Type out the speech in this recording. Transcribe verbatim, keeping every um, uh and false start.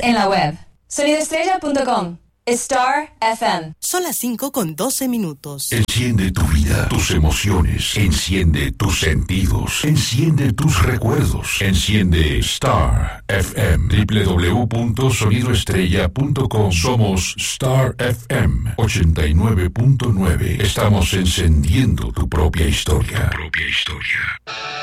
en la web sonido estrella punto com. Star F M. Son las cinco con doce minutos. Enciende tu vida, tus emociones. Enciende tus sentidos. Enciende tus recuerdos. Enciende Star F M. doble u doble u doble u punto sonido estrella punto com. Somos Star F M ochenta y nueve punto nueve. Estamos encendiendo tu propia historia. Tu propia historia.